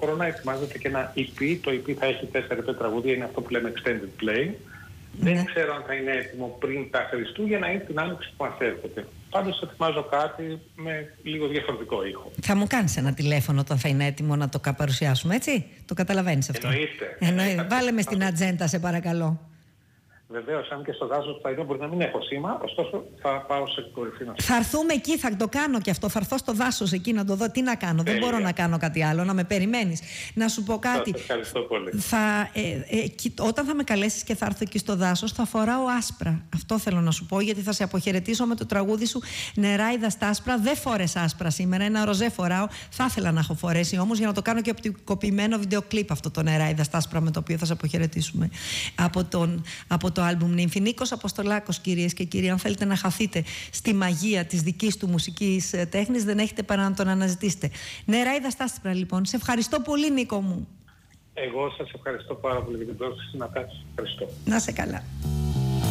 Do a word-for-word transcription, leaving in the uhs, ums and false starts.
ταυτόχρονα ετοιμάζεται και ένα ι πι. Το ι πι θα έχει τέσσερα τραγούδια, είναι αυτό που λέμε extended play. Ναι. Δεν ξέρω αν θα είναι έτοιμο πριν τα Χριστούγεννα ή την άνοιξη που μας έρχεται. Πάντως ετοιμάζω κάτι με λίγο διαφορετικό ήχο. Θα μου κάνεις ένα τηλέφωνο όταν θα είναι έτοιμο να το παρουσιάσουμε, έτσι? Το καταλαβαίνεις αυτό? Εννοείται. Εννοείται. Βάλε με στην ατζέντα, σε παρακαλώ. Βεβαίως, αν και στο δάσος που θα είναι μπορεί να μην έχω σήμα, ωστόσο θα πάω σε κορυφή να σου. Θα έρθουμε εκεί, θα το κάνω και αυτό. Θα έρθω στο δάσος εκεί να το δω. Τι να κάνω, Τέλεια. Δεν μπορώ να κάνω κάτι άλλο, να με περιμένεις. Να σου πω κάτι. Σας ευχαριστώ πολύ. Θα, ε, ε, κι, όταν θα με καλέσεις και θα έρθω εκεί στο δάσος, θα φοράω άσπρα. Αυτό θέλω να σου πω, γιατί θα σε αποχαιρετήσω με το τραγούδι σου Νεράιδα στα άσπρα. Δεν φόρεσα άσπρα σήμερα, ένα ροζέ φοράω. Θα ήθελα να έχω φορέσει όμως για να το κάνω και οπτικοποιημένο βιντεοκλίπ αυτό το Νεράιδα στα άσπρα με το οποίο θα σε αποχαιρετήσουμε από, τον, από το άλμπουμ Νύμφη. Νίκος Αποστολάκος, κυρίες και κύριοι. Αν θέλετε να χαθείτε στη μαγεία της δικής του μουσικής τέχνης, δεν έχετε παρά να τον αναζητήσετε. Νεράιδα στα άσπρα, λοιπόν. Σε ευχαριστώ πολύ, Νίκο μου. Εγώ σας ευχαριστώ πάρα πολύ για την πρόσκληση. Να κάνεις. Ευχαριστώ. Να σε καλά.